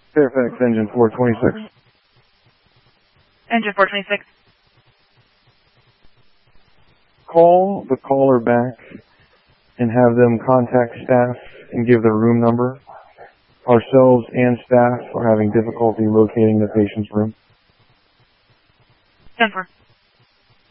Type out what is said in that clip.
Fairfax, engine 426. Engine 426. Call the caller back and have them contact staff and give their room number. Ourselves and staff are having difficulty locating the patient's room. 10-4.